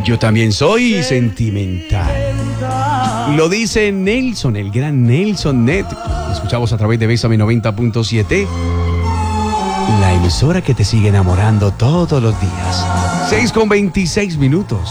Yo también soy sentimental. Lo dice Nelson, el gran Nelson Net. Lo escuchamos a través de Bésame 90.7. La emisora que te sigue enamorando todos los días. 6:26 minutos.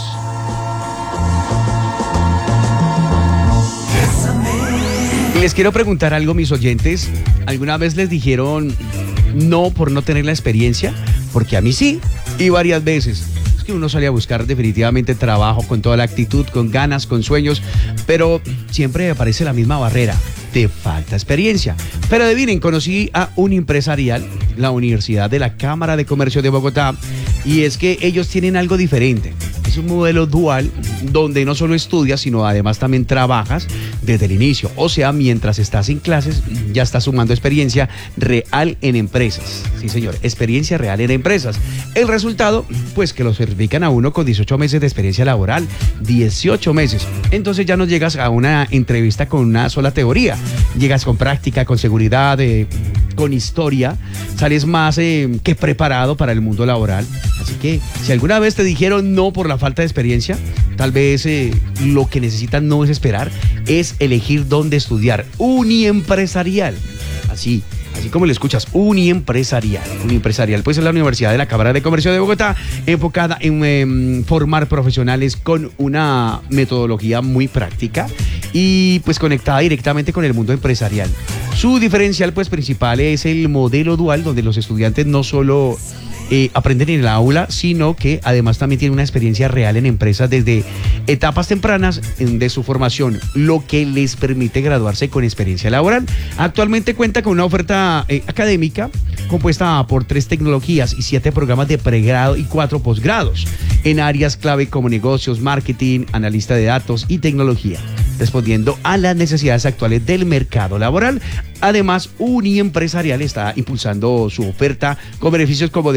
Les quiero preguntar algo, mis oyentes. ¿Alguna vez les dijeron no por no tener la experiencia? Porque a mí sí, y varias veces. Es que uno sale a buscar definitivamente trabajo con toda la actitud, con ganas, con sueños, pero siempre aparece la misma barrera. Te falta experiencia. Pero adivinen, conocí a un empresarial, la Universidad de la Cámara de Comercio de Bogotá, y es que ellos tienen algo diferente. Es un modelo dual donde no solo estudias, sino además también trabajas desde el inicio. O sea, mientras estás en clases, ya estás sumando experiencia real en empresas. Sí, señor, experiencia real en empresas. El resultado, pues que lo certifican a uno con 18 meses de experiencia laboral. 18 meses. Entonces ya no llegas a una entrevista con una sola teoría. Llegas con práctica, con seguridad, con historia. Sales más que preparado para el mundo laboral. Así que si alguna vez te dijeron no por la falta de experiencia, tal vez lo que necesitan no es esperar, es elegir dónde estudiar. Uniempresarial. Así como le escuchas, Uniempresarial. Uniempresarial, pues es la Universidad de la Cámara de Comercio de Bogotá, enfocada en formar profesionales con una metodología muy práctica y pues conectada directamente con el mundo empresarial. Su diferencial pues principal es el modelo dual, donde los estudiantes no solo aprenden en el aula, sino que además también tienen una experiencia real en empresas desde etapas tempranas de su formación, lo que les permite graduarse con experiencia laboral. Actualmente cuenta con una oferta académica compuesta por 3 tecnologías y 7 programas de pregrado y 4 posgrados en áreas clave como negocios, marketing, analista de datos y tecnología, respondiendo a las necesidades actuales del mercado laboral. Además, Uniempresarial está impulsando su oferta con beneficios como